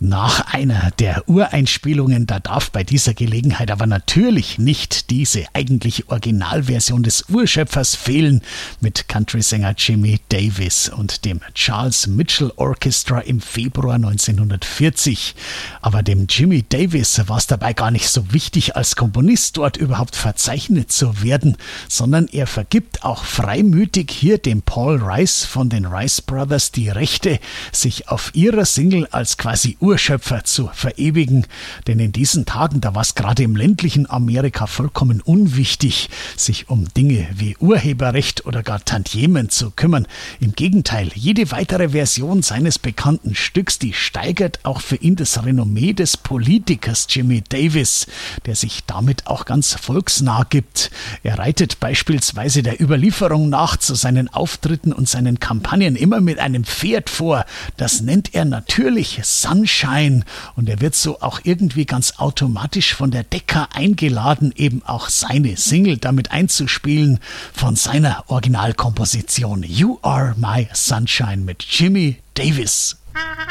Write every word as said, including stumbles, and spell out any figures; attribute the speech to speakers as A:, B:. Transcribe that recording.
A: nach einer der Ureinspielungen. Da darf bei dieser Gelegenheit aber natürlich nicht diese eigentliche Originalversion des Urschöpfers fehlen mit Country-Sänger Jimmy Davis und dem Charles Mitchell Orchestra im Februar neunzehnhundertvierzig. Aber dem Jimmy Davis war es dabei gar nicht so wichtig, als Komponist dort überhaupt verzeichnet zu werden, sondern er vergibt auch freimütig hier dem Paul Rice von den Rice Brothers die Rechte, sich auf ihrer Single als quasi Urschöpfer zu verewigen. Denn in diesen Tagen, da war es gerade im ländlichen Amerika vollkommen unwichtig, sich um Dinge wie Urheberrecht oder gar Tantiemen zu kümmern. Im Gegenteil, jede weitere Version seines bekannten Stücks, die steigert auch für ihn das Renommee des Politikers Jimmy Davis, der sich damit auch ganz volksnah gibt. Er reitet beispielsweise der Überlieferung nach zu seinen Auftritten und seinen Kampagnen immer mit einem Pferd vor. Das nennt er natürlich Sunshine und er wird so auch irgendwie ganz automatisch von der Decca eingeladen, eben auch seine Single damit einzuspielen von seiner Originalkomposition You Are My Sunshine mit Jimmy Davis.